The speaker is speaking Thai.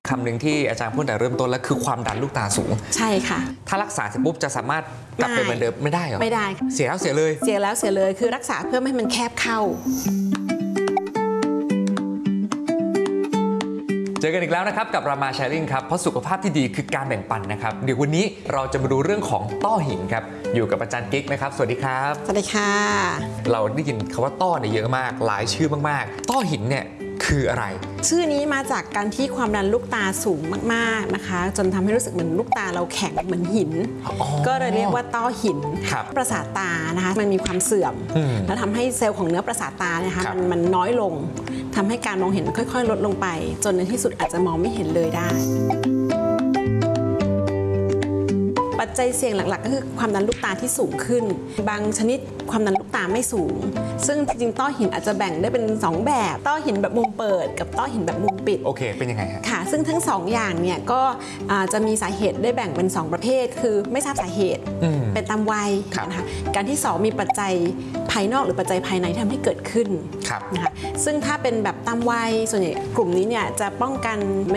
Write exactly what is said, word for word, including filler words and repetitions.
คำหนึ่งที่อาจารย์พูดแต่เริ่มต้นแล้วคือความดันลูกตาสูงใช่ค่ะถ้ารักษาเสร็จปุ๊บจะสามารถกลับไปเหมือนเดิมไม่ได้หรอไม่ได้เสียแล้วเสียเลยเสียแล้วเสียเลยคือรักษาเพื่อไม่ให้มันแคบเข้าเจอกันอีกแล้วนะครับกับรามาแชร์ริ่งครับเพราะสุขภาพที่ดีคือการแบ่งปันนะครับเดี๋ยววันนี้เราจะมาดูเรื่องของต้อหินครับอยู่กับอาจารย์กิ๊กนะครับสวัสดีครับสวัสดีค่ะเราได้ยินคำว่าต้อเนี่ยเยอะมากหลายชื่อมากๆต้อหินเนี่ยคืออะไรชื่อนี้มาจากการที่ความดันลูกตาสูงมากๆนะคะจนทำให้รู้สึกเหมือนลูกตาเราแข็งเหมือนหินก็เลยเรียกว่าต้อหินประสาทตานะคะมันมีความเสื่อมแล้วทำให้เซลล์ของเนื้อประสาทตาเนี่ยค่ะมันมันน้อยลงทำให้การมองเห็นค่อยๆลดลงไปจนในที่สุดอาจจะมองไม่เห็นเลยได้ปัจจัยเสี่ยงหลักๆก็คือความดันลูกตาที่สูงขึ้นบางชนิดความดันลูกตาไม่สูงซึ่งจริงๆต้อหินอาจจะแบ่งได้เป็นสองแบบต้อหินแบบมุมเปิดกับต้อหินแบบมุมปิดโอเคเป็นยังไงครับค่ะซึ่งทั้งสองอย่างเนี่ยก็จะมีสาเหตุได้แบ่งเป็นสองประเภทคือไม่ทราบสาเหตุเป็นตามวัยนะคะการที่สองมีปัจจัยภายนอกหรือปัจจัยภายในที่ทำให้เกิดขึ้นนะคะซึ่งถ้าเป็นแบบตามวัยส่วนใหญ่กลุ่มนี้เนี่ยจะป้องกัน